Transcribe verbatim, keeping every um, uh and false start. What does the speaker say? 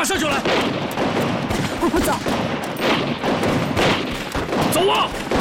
马上就来。 我不走。 走啊！